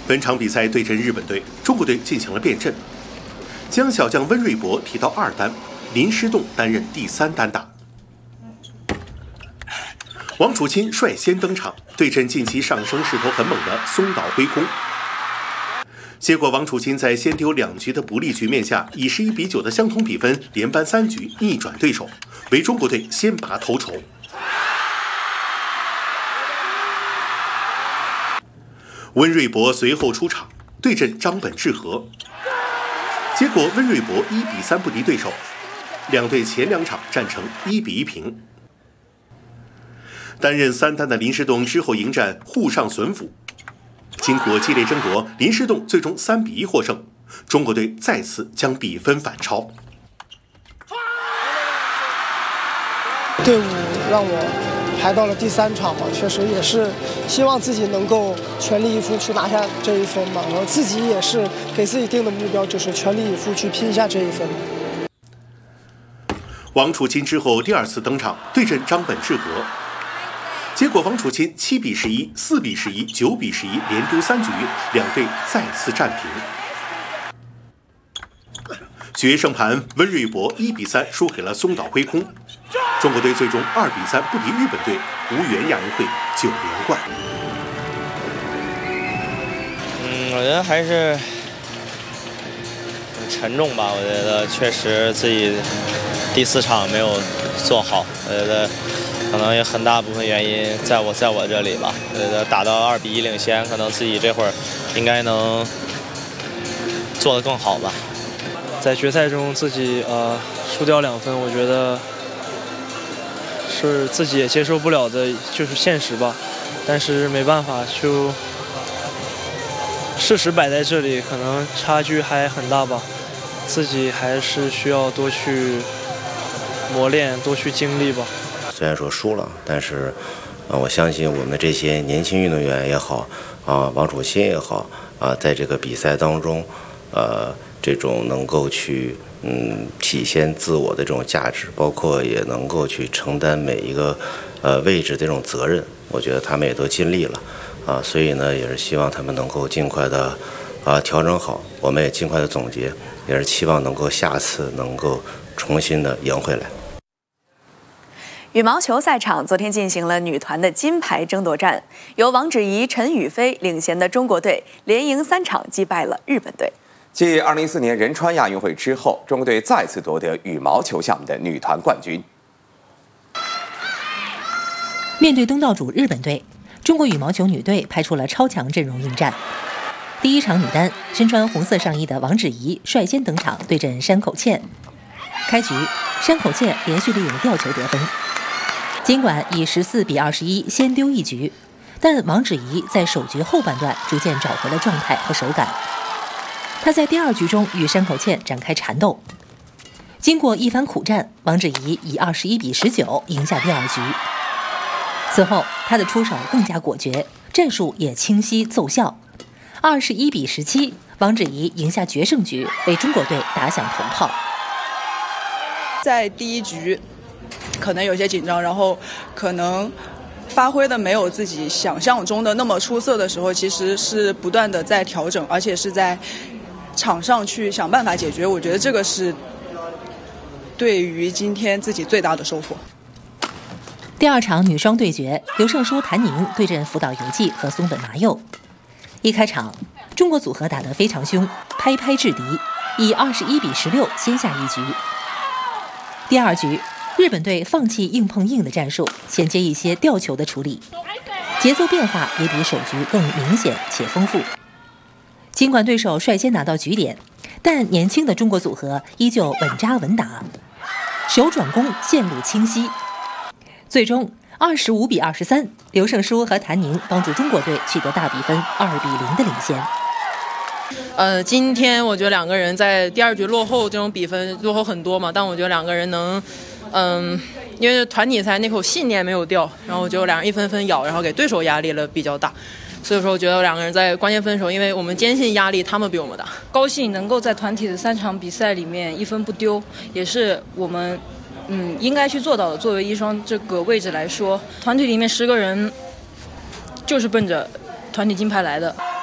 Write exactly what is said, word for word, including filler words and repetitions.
本场比赛对阵日本队，中国队进行了变阵，将小将温瑞博提到二单，林诗栋担任第三单打。王楚钦率先登场，对阵近期上升势头很猛的松岛辉空。结果，王楚钦在先丢两局的不利局面下，以十一比九的相同比分连扳三局，逆转对手，为中国队先拔头筹。温瑞博随后出场，对阵张本智和，结果温瑞博一比三不敌对手，两队前两场战成一比一平。担任三单的林诗栋之后迎战沪上隼辅，经过激烈争夺，林诗栋最终三比一获胜，中国队再次将比分反超。 队伍让我排到了第三场嘛，确实也是希望自己能够全力以赴去拿下这一分嘛，然后自己也是给自己定的目标，就是全力以赴去拼下这一分。 王楚钦之后第二次登场，对阵张本智和，结果王楚钦七比十一、四比十一、九比十一连丢三局，两队再次战平。决胜盘，温瑞博一比三输给了松岛辉空，中国队最终二比三不敌日本队，无缘亚运会九连冠。 嗯，我觉得还是很沉重吧。我觉得确实自己第四场没有做好，我觉得可能有很大部分原因在我在我这里吧。我觉得打到二比一领先，可能自己这会儿应该能做得更好吧。 在决赛中自己呃输掉两分，我觉得是自己也接受不了的，就是现实吧。但是没办法，就事实摆在这里，可能差距还很大吧。自己还是需要多去磨练，多去经历吧。 虽然说输了，但是呃我相信我们这些年轻运动员也好啊，王楚钦也好啊，在这个比赛当中，呃。这种能够去嗯体现自我的这种价值，包括也能够去承担每一个呃位置的这种责任，我觉得他们也都尽力了啊，所以呢也是希望他们能够尽快的啊调整好，我们也尽快的总结，也是期望能够下次能够重新的赢回来。 羽毛球赛场昨天进行了女团的金牌争夺战，由王芷怡、陈雨菲领衔的中国队连赢三场，击败了日本队。 继二零一四年仁川亚运会之后，中国队再次夺得羽毛球项目的女团冠军。 面对东道主日本队，中国羽毛球女队派出了超强阵容应战。第一场女单，身穿红色上衣的王芷怡率先登场，对阵山口茜。开局，山口茜连续利用吊球得分，尽管以十四比二十一先丢一局，但王芷怡在首局后半段逐渐找回了状态和手感。他在第二局中与山口茜展开缠斗，经过一番苦战，王芷怡以二十一比十九赢下第二局。此后，他的出手更加果决，战术也清晰奏效。二十一比十七，王芷怡赢下决胜局，为中国队打响头炮。 在第一局，可能有些紧张，然后可能发挥的没有自己想象中的那么出色的时候，其实是不断的在调整，而且是在场上去想办法解决，我觉得这个是对于今天自己最大的收获。 第二场女双对决，刘胜书、谭宁对阵福岛由纪和松本麻佑。一开场，中国组合打得非常凶，拍拍制敌，以二十一比十六先下一局。第二局，日本队放弃硬碰硬的战术，衔接一些吊球的处理，节奏变化也比首局更明显且丰富。尽管对手率先拿到局点，但年轻的中国组合依旧稳扎稳打，手转攻线路清晰。最终二十五比二十三，刘胜书和谭宁帮助中国队取得大比分二比零的领先。 呃，今天我觉得两个人在第二局落后，这种比分落后很多嘛，但我觉得两个人能，嗯，因为团体赛那口信念没有掉，然后我觉得两人一分分咬，然后给对手压力了比较大。所以说我觉得两个人在关键分手，因为我们坚信压力他们比我们大， 高兴能够在团体的三场比赛里面一分不丢，也是我们嗯应该去做到的。作为一双这个位置来说，团体里面十个人就是奔着团体金牌来的。